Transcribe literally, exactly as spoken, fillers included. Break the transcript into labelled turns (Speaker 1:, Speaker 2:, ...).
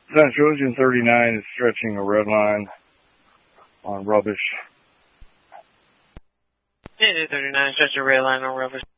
Speaker 1: Central Engine thirty-nine is stretching a red line on rubbish.
Speaker 2: Engine thirty-nine, stretching a red line on rubbish.